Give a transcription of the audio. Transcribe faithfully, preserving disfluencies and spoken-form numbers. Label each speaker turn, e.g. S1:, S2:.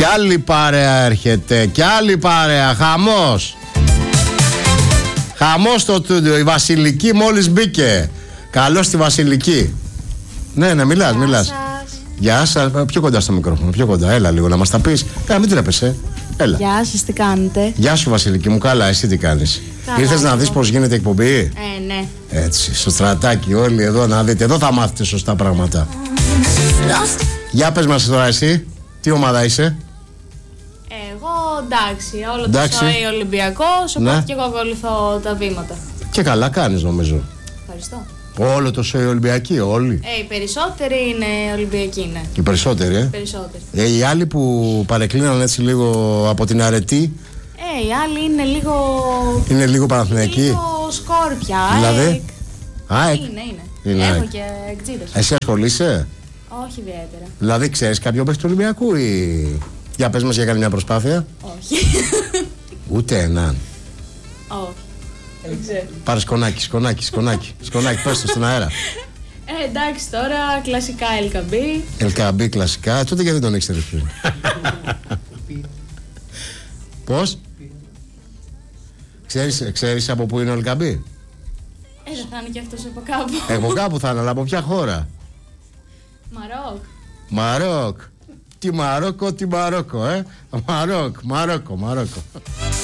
S1: Κι άλλη παρέα έρχεται, κι άλλη παρέα, χαμός. Χαμός στο τούντιο, η Βασιλική μόλις μπήκε. Καλώς στη Βασιλική. Ναι, ναι, μιλάς,
S2: Γεια
S1: μιλάς.
S2: σας.
S1: Γεια σας, πιο κοντά στο μικρόφωνο, πιο κοντά, έλα λίγο να μας τα πεις. Έλα, μην τρέπεσαι, έλα.
S2: Γεια σας, τι κάνετε?
S1: Γεια σου Βασιλική μου, καλά, εσύ τι κάνεις?
S2: Καλά,
S1: Ήρθες να
S2: εγώ.
S1: δεις πως γίνεται εκπομπή?
S2: Ε, ναι.
S1: Έτσι, στο στρατάκι όλοι εδώ να δείτε, εδώ θα μάθετε σωστά πράγματα. Για πες μας τώρα εσύ, τι ομάδα είσαι?
S2: Εγώ εντάξει, όλο
S1: Εντάξει.
S2: το σοϊ Ολυμπιακός, οπότε
S1: Ναι.
S2: και εγώ ακολουθώ τα βήματα.
S1: Και καλά κάνεις νομίζω.
S2: Ευχαριστώ.
S1: Όλο το σοϊ Ολυμπιακοί, όλοι.
S2: Ε, οι περισσότεροι είναι Ολυμπιακοί, ναι.
S1: Οι περισσότεροι, ε.
S2: Περισσότεροι.
S1: ε οι άλλοι που παρεκκλίναν έτσι λίγο από την αρετή,
S2: Ε, οι άλλοι είναι λίγο.
S1: είναι λίγο Παναθηναϊκοί.
S2: Λίγο σκόρπια.
S1: Δηλαδή?
S2: ΑΕΚ.
S1: ΑΕΚ.
S2: Είναι, είναι.
S1: Είναι
S2: Έχω
S1: ΑΕΚ.
S2: και εκτζίδες.
S1: Εσύ ασχολείσαι?
S2: Όχι ιδιαίτερα.
S1: Δηλαδή ξέρεις κάποιο παίκτη του Ολυμπιακού ή... Για πες μας για κάνει μια προσπάθεια.
S2: Όχι.
S1: Ούτε έναν.
S2: Όχι. Δεν ξέρω.
S1: Πάρε σκονάκι, σκονάκι, σκονάκι. Σκονάκι, πες το στον αέρα.
S2: Ε, εντάξει τώρα, κλασικά Ελκαμπή.
S1: Ελκαμπή κλασικά, τότε γιατί δεν τον έχεις τελειώσει. Πώς? Ξέρεις, ξέρεις από πού είναι ο Ελκαμπή?
S2: Ε, δεν θα είναι και αυτός από κάπου.
S1: Εγώ κάπου θα είναι, αλλά από ποια χώρα?
S2: Μαρόκ.
S1: Μαρόκ. Τι Μαρόκο, τι Μαρόκο, ε. Μαρόκ, Μαρόκο, Μαρόκο.